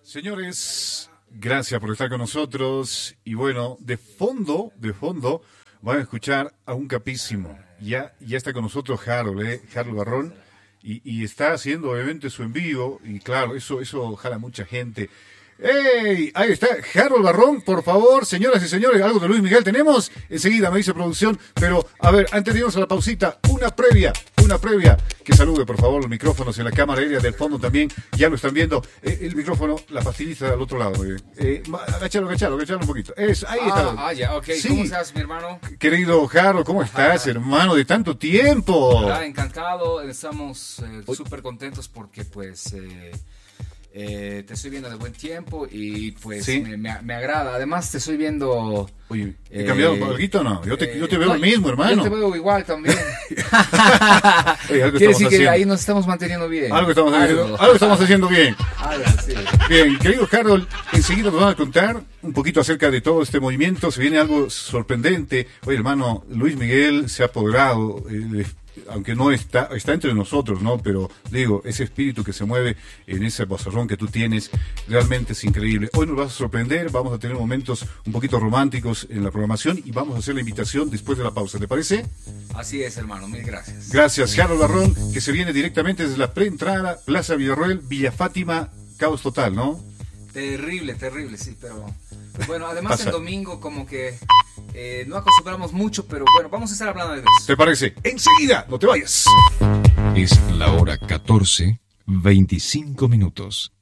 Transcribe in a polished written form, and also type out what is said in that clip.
Señores, gracias por estar con nosotros. Y bueno, de fondo, van a escuchar a un capísimo. Ya está con nosotros Harold, Harold Barrón, y está haciendo obviamente su envío. Y claro, eso jala mucha gente. ¡Ey! Ahí está, Harold Barrón, por favor, señoras y señores, algo de Luis Miguel tenemos. Enseguida me dice producción, pero a ver, antes de irnos a la pausita, una previa, que salude por favor los micrófonos en la cámara aérea del fondo también, ya lo están viendo, el micrófono, la pastillita al otro lado, agachalo un poquito, ahí está. Ya, ok, sí. ¿Cómo estás, mi hermano? Querido Harold, ¿cómo estás, hermano, de tanto tiempo? Encantado, estamos súper contentos porque pues... te estoy viendo de buen tiempo y pues ¿sí? me agrada. Además te estoy viendo... Oye, ¿he cambiado algo o no? Yo te veo el mismo, hermano. Yo te veo igual también. Oye, algo quiere decir haciendo. Que ahí nos estamos manteniendo bien. Algo estamos haciendo bien. Sí. Bien, querido Harold, enseguida nos van a contar un poquito acerca de todo este movimiento. Se viene algo sorprendente. Oye, hermano, Luis Miguel se ha apoderado, aunque no está entre nosotros, ¿no? Pero digo, ese espíritu que se mueve en ese bozarrón que tú tienes, realmente es increíble. Hoy nos vas a sorprender, vamos a tener momentos un poquito románticos en la programación y vamos a hacer la invitación después de la pausa, ¿te parece? Así es, hermano, mil gracias. Gracias, Harold Barrón, que se viene directamente desde la preentrada, Plaza Villarroel, Villa Fátima, caos total, ¿no? Terrible, sí, pero... Bueno, además el domingo como que... no acostumbramos mucho, pero bueno, vamos a estar hablando de eso. ¿Te parece? Enseguida, no te vayas. Es la hora 14:25.